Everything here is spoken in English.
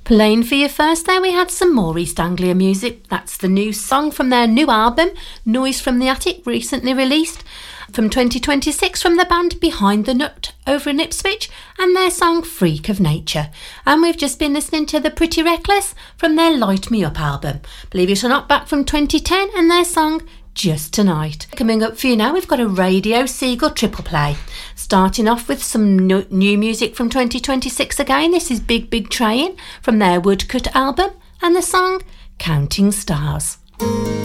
Playing for you first there we had some more East Anglia music. That's the new song from their new album, Noise from the Attic, recently released from 2026 from the band Behind the Nut over in Ipswich, and their song Freak of Nature. And we've just been listening to The Pretty Reckless from their Light Me Up album, believe it or not, back from 2010, and their song Just Tonight. Coming up for you now, we've got a Radio Seagull triple play. Starting off with some new music from 2026 again. This is Big Big Train from their Woodcut album and the song Counting Stars.